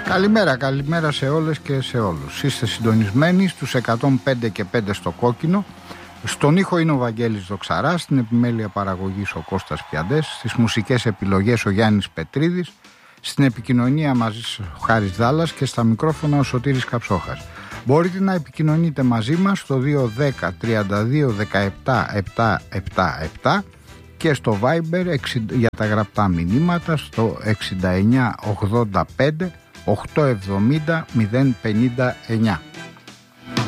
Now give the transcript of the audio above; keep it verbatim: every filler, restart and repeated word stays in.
Καλημέρα, καλημέρα σε όλες και σε όλους. Είστε συντονισμένοι στους εκατόν πέντε και πέντε στο Κόκκινο. Στον ήχο είναι ο Βαγγέλης Δοξαράς, στην επιμέλεια παραγωγής ο Κώστας Πιαντές, στις μουσικές επιλογές ο Γιάννης Πετρίδης, στην επικοινωνία μαζί ο Χάρης Δάλλας και στα μικρόφωνα ο Σωτήρης Καψόχας. Μπορείτε να επικοινωνείτε μαζί μας στο δύο ένα μηδέν τριάντα δύο δεκαεπτά επτακόσια εβδομήντα επτά και στο Viber για τα γραπτά μηνύματα στο εξήντα εννιά ογδόντα πέντε οκτακόσια εβδομήντα μηδέν πενήντα εννιά.